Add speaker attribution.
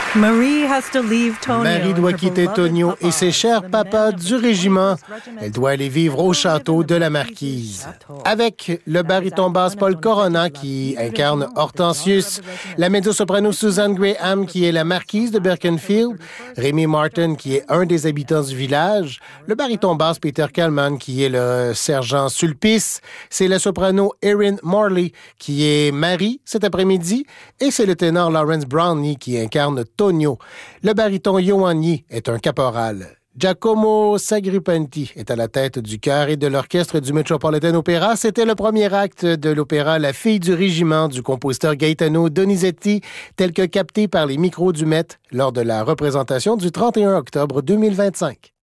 Speaker 1: Marie doit quitter Tonio et ses chers papas du régiment. Elle doit aller vivre au château de la Marquise. Avec le baryton basse Paul Corona qui incarne Hortensius, la mezzo-soprano Susan Graham qui est la marquise de Birkenfield, Rémi Martin qui est un des habitants du village, le baryton basse Peter Kalman qui est le sergent Sulpice, c'est la soprano Erin Morley qui est Marie cet après-midi et c'est le ténor Lawrence Brownlee qui incarne Tonio. Le baryton Ioanni est un caporal. Giacomo Sagripenti est à la tête du chœur et de l'orchestre du Metropolitan Opera. C'était le premier acte de l'opéra La fille du régiment du compositeur Gaetano Donizetti, tel que capté par les micros du Met lors de la représentation du 31 octobre 2025.